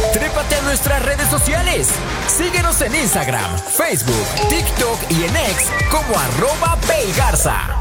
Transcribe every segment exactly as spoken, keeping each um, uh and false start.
Trépate a nuestras redes sociales. Síguenos en Instagram, Facebook, TikTok y en X como arroba Paygarza.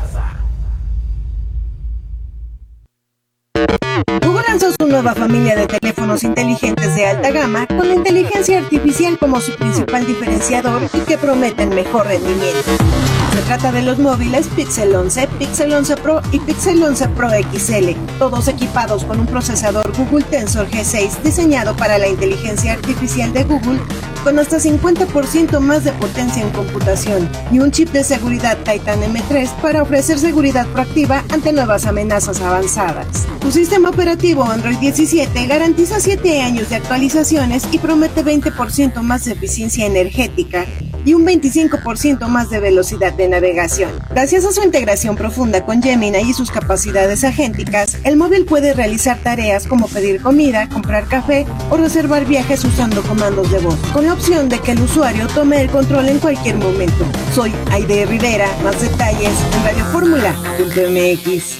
Google lanzó su nueva familia de teléfonos inteligentes de alta gama con la inteligencia artificial como su principal diferenciador y que prometen mejor rendimiento. Se trata de los móviles Pixel once, Pixel once Pro y Pixel once Pro X L, todos equipados con un procesador Google Tensor G seis diseñado para la inteligencia artificial de Google con hasta cincuenta por ciento más de potencia en computación y un chip de seguridad Titan M tres para ofrecer seguridad proactiva ante nuevas amenazas avanzadas. Su sistema operativo Android diecisiete garantiza siete años de actualizaciones y promete veinte por ciento más de eficiencia energética y un veinticinco por ciento más de velocidad de navegación. Gracias a su integración profunda con Gemini y sus capacidades agénticas, el móvil puede realizar tareas como pedir comida, comprar café o reservar viajes usando comandos de voz, con la opción de que el usuario tome el control en cualquier momento. Soy Aide Rivera, más detalles en radio fórmula punto m x.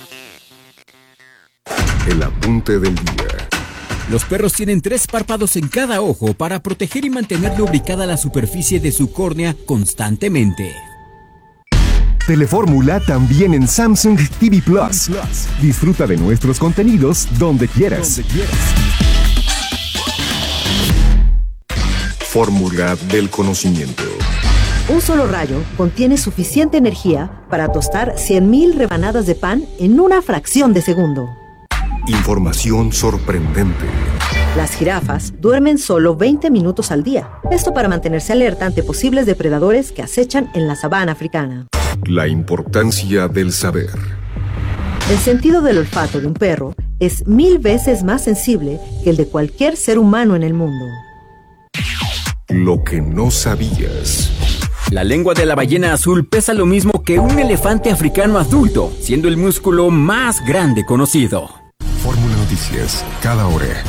El apunte del día. Los perros tienen tres párpados en cada ojo para proteger y mantener lubricada la superficie de su córnea constantemente. Telefórmula también en Samsung T V Plus. Disfruta de nuestros contenidos donde quieras. Donde quieras. Fórmula del conocimiento. Un solo rayo contiene suficiente energía para tostar cien mil rebanadas de pan en una fracción de segundo. Información sorprendente. Las jirafas duermen solo veinte minutos al día. Esto para mantenerse alerta ante posibles depredadores que acechan en la sabana africana. La importancia del saber. El sentido del olfato de un perro es mil veces más sensible que el de cualquier ser humano en el mundo. Lo que no sabías. La lengua de la ballena azul pesa lo mismo que un elefante africano adulto, siendo el músculo más grande conocido. Fórmula Noticias, cada hora.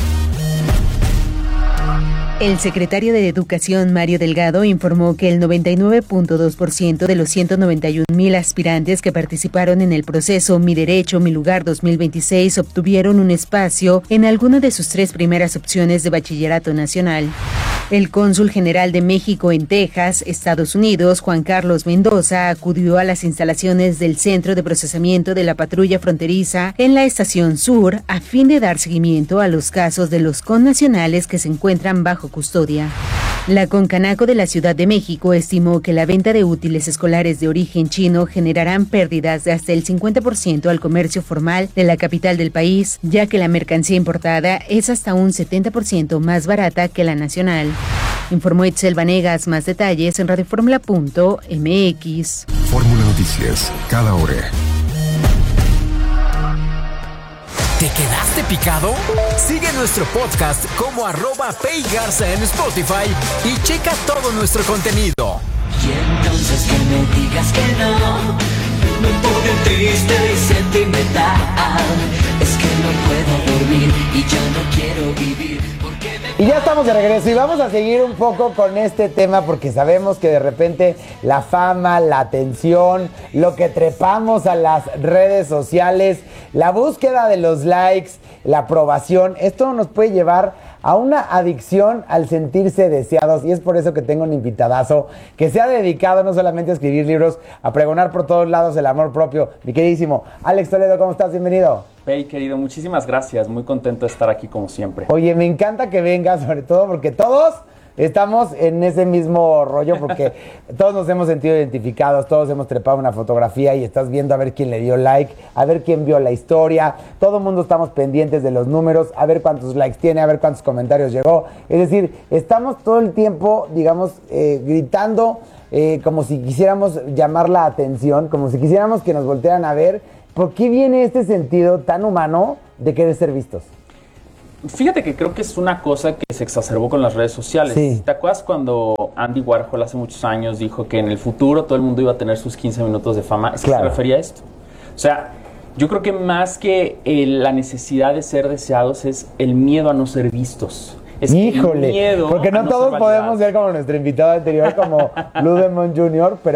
El secretario de Educación, Mario Delgado, informó que el noventa y nueve punto dos por ciento de los ciento noventa y un mil aspirantes que participaron en el proceso Mi Derecho, Mi Lugar dos mil veintiséis obtuvieron un espacio en alguna de sus tres primeras opciones de bachillerato nacional. El cónsul general de México en Texas, Estados Unidos, Juan Carlos Mendoza, acudió a las instalaciones del Centro de Procesamiento de la Patrulla Fronteriza en la Estación Sur a fin de dar seguimiento a los casos de los connacionales que se encuentran bajo custodia. La Concanaco de la Ciudad de México estimó que la venta de útiles escolares de origen chino generarán pérdidas de hasta el cincuenta por ciento al comercio formal de la capital del país, ya que la mercancía importada es hasta un setenta por ciento más barata que la nacional. Informó Itzel Vanegas. Más detalles en radio fórmula punto m x. Fórmula Noticias, cada hora. ¿Te quedaste picado? Sigue nuestro podcast como arroba Paygarza en Spotify y checa todo nuestro contenido. Y entonces que me digas que no, me pone triste y sentimental. Es que no puedo dormir y yo no quiero vivir. Porque me... Y ya estamos de regreso y vamos a seguir un poco con este tema porque sabemos que de repente la fama, la atención, lo que trepamos a las redes sociales, la búsqueda de los likes, la aprobación, esto nos puede llevar a una adicción al sentirse deseados, y es por eso que tengo un invitadazo que se ha dedicado no solamente a escribir libros, a pregonar por todos lados el amor propio. Mi queridísimo Alex Toledo, ¿cómo estás? Bienvenido. Hey, querido, muchísimas gracias, muy contento de estar aquí como siempre. Oye, me encanta que vengas, sobre todo porque todos estamos en ese mismo rollo, porque todos nos hemos sentido identificados, todos hemos trepado una fotografía y estás viendo a ver quién le dio like, a ver quién vio la historia, todo el mundo estamos pendientes de los números, a ver cuántos likes tiene, a ver cuántos comentarios llegó, es decir, estamos todo el tiempo, digamos, eh, gritando eh, como si quisiéramos llamar la atención, como si quisiéramos que nos voltearan a ver. ¿Por qué viene este sentido tan humano de querer ser vistos? Fíjate que creo que es una cosa que se exacerbó con las redes sociales. Sí. ¿Te acuerdas cuando Andy Warhol hace muchos años dijo que en el futuro todo el mundo iba a tener sus quince minutos de fama? ¿Es que Claro. se refería a esto? O sea, yo creo que más que eh, la necesidad de ser deseados es el miedo a no ser vistos. Es Híjole, el miedo porque no, a no todos ser podemos validados. ser como nuestro invitado anterior, como Blue Demon junior, pero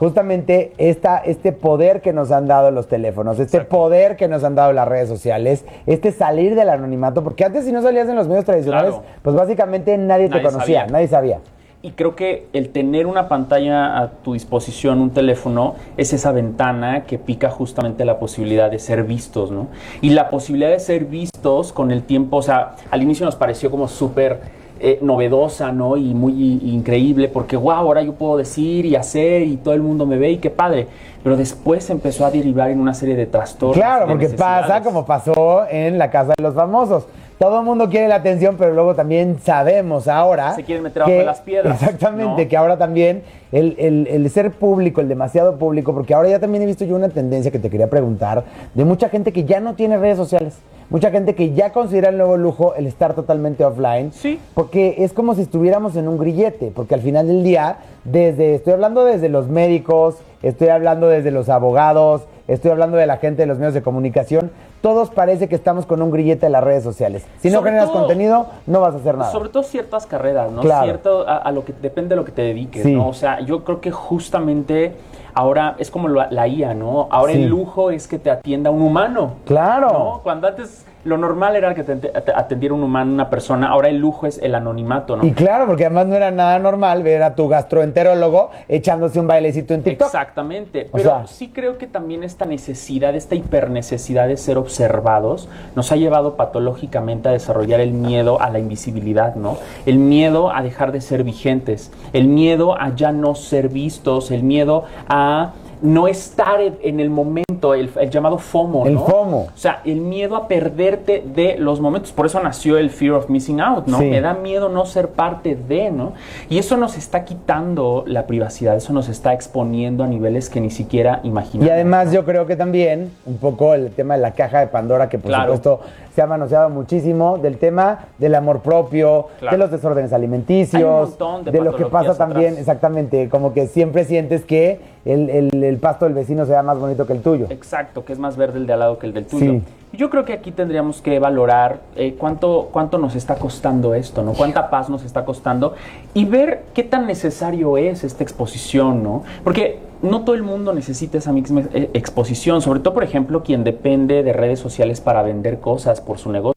justamente esta, este poder que nos han dado los teléfonos, este Exacto. poder que nos han dado las redes sociales, este salir del anonimato, porque antes si no salías en los medios tradicionales, Claro. pues básicamente nadie, Nadie te conocía, sabía. nadie sabía. Y creo que el tener una pantalla a tu disposición, un teléfono, es esa ventana que pica justamente la posibilidad de ser vistos, ¿no? Y la posibilidad de ser vistos con el tiempo, o sea, al inicio nos pareció como súper eh, novedosa, ¿no? Y muy i- increíble, porque wow, ahora yo puedo decir y hacer y todo el mundo me ve y qué padre. Pero después empezó a derivar en una serie de trastornos. Claro, de porque pasa necesidades. como pasó en La Casa de los Famosos. Todo el mundo quiere la atención, pero luego también sabemos ahora... Se quieren meter abajo de las piedras, Exactamente, ¿no? que ahora también el, el- el ser público, el demasiado público, porque ahora ya también he visto yo una tendencia que te quería preguntar, de mucha gente que ya no tiene redes sociales, mucha gente que ya considera el nuevo lujo el estar totalmente offline, Sí. porque es como si estuviéramos en un grillete, porque al final del día, desde, estoy hablando desde los médicos, estoy hablando desde los abogados, estoy hablando de la gente de los medios de comunicación, todos parece que estamos con un grillete de las redes sociales. Si no Sobre generas todo- contenido, no vas a hacer nada. Sobre todo ciertas carreras, ¿no? Claro. Cierto, a, a lo que depende de lo que te dediques, Sí. ¿no? O sea, yo creo que justamente ahora es como la, la I A, ¿no? Ahora Sí. el lujo es que te atienda un humano. Claro. ¿No? Cuando antes lo normal era que te te atendiera un humano, una persona, ahora el lujo es el anonimato, ¿no? Y claro, porque además no era nada normal ver a tu gastroenterólogo echándose un bailecito en TikTok. Exactamente, O pero sea- sí creo que también esta necesidad, esta hipernecesidad de ser observados nos ha llevado patológicamente a desarrollar el miedo a la invisibilidad, ¿no? El miedo a dejar de ser vigentes, el miedo a ya no ser vistos, el miedo a no estar en en el momento, el, el llamado FOMO, El ¿no? FOMO. O sea, el miedo a perderte de los momentos. Por eso nació el fear of missing out, ¿no? Sí. Me da miedo no ser parte de, ¿no? Y eso nos está quitando la privacidad, eso nos está exponiendo a niveles que ni siquiera imaginamos. Y además yo creo que también un poco el tema de la caja de Pandora, que por Claro. supuesto se ha manoseado muchísimo, del tema del amor propio, Claro. de los desórdenes alimenticios, Hay un montón de lo que pasa patologías también, atrás. exactamente, como que siempre sientes que el, el- el pasto del vecino sea más bonito que el tuyo. Exacto, que es más verde el de al lado que el del tuyo. Sí. Yo creo que aquí tendríamos que valorar eh, cuánto, cuánto nos está costando esto, ¿no? Cuánta paz nos está costando y ver qué tan necesario es esta exposición, ¿no? Porque no todo el mundo necesita esa misma eh, exposición, sobre todo, por ejemplo, quien depende de redes sociales para vender cosas por su negocio.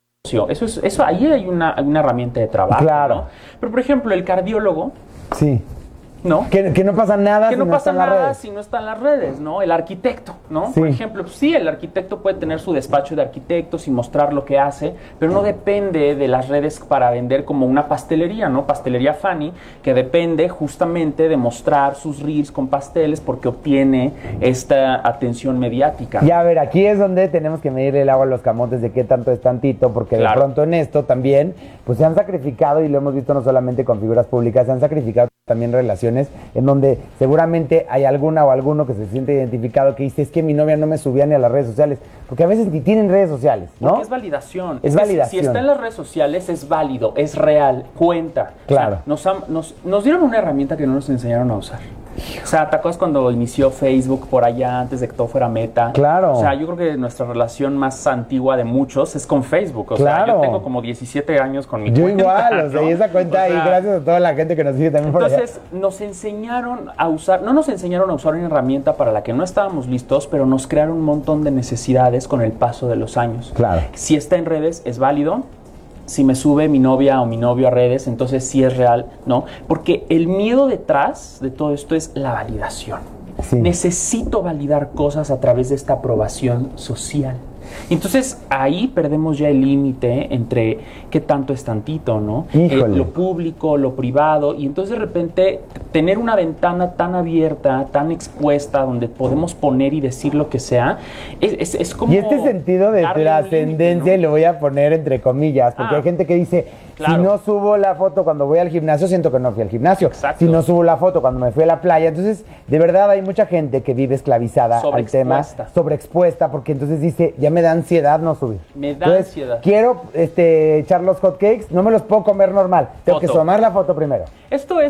Eso es, eso ahí hay una, hay una herramienta de trabajo, Claro. ¿no? Pero, por ejemplo, el cardiólogo, Sí. ¿no? Que, que no pasa nada que si no no pasa está en las nada redes. si no está en las redes, ¿no? El arquitecto, ¿no? Sí. Por ejemplo, pues, sí, el arquitecto puede tener su despacho de arquitectos y mostrar lo que hace, pero no depende de las redes para vender como una pastelería, ¿no? Pastelería Fanny, que depende justamente de mostrar sus reels con pasteles porque obtiene esta atención mediática. Y a ver, aquí es donde tenemos que medir el agua a los camotes de qué tanto es tantito, porque Claro. de pronto en esto también, pues se han sacrificado, y lo hemos visto no solamente con figuras públicas, se han sacrificado también relaciones en donde seguramente hay alguna o alguno que se siente identificado que dice, es que mi novia no me subía ni a las redes sociales, porque a veces ni tienen redes sociales, ¿no? Porque es validación. Es que si- validación. Si está en las redes sociales es válido, es real, cuenta. Claro. O sea, nos, han- nos, nos dieron una herramienta que no nos enseñaron a usar. O sea, ¿te acuerdas cuando inició Facebook por allá antes de que todo fuera Meta? Claro. O sea, yo creo que nuestra relación más antigua de muchos es con Facebook. O sea, Claro. yo tengo como diecisiete años con mi Yo cuenta. igual, o sea, ¿no? y esa cuenta O ahí, sea, gracias a toda la gente que nos sigue también por allá. entonces nos enseñaron a usar, no nos enseñaron a usar una herramienta para la que no estábamos listos, pero nos crearon un montón de necesidades con el paso de los años. Claro. Si está en redes, es válido. Si me sube mi novia o mi novio a redes, entonces sí es real, ¿no? Porque el miedo detrás de todo esto es la validación. Sí. Necesito validar cosas a través de esta aprobación social. Entonces ahí perdemos ya el límite entre qué tanto es tantito, ¿no? Híjole. Eh, lo público, lo privado, y entonces de repente tener una ventana tan abierta, tan expuesta, donde podemos poner y decir lo que sea, es, es, es como... Y este sentido de darle un trascendencia, límite, y ¿no? lo voy a poner entre comillas, porque Ah, hay gente que dice, claro. si no subo la foto cuando voy al gimnasio, siento que no fui al gimnasio. Exacto. Si no subo la foto cuando me fui a la playa, entonces, de verdad hay mucha gente que vive esclavizada al tema, Sobreexpuesta. sobreexpuesta, porque entonces dice, ya me da ansiedad no subir. Me da Entonces, ansiedad. quiero este, echar los hotcakes, no me los puedo comer normal, tengo que Foto. tomar la foto primero. Esto es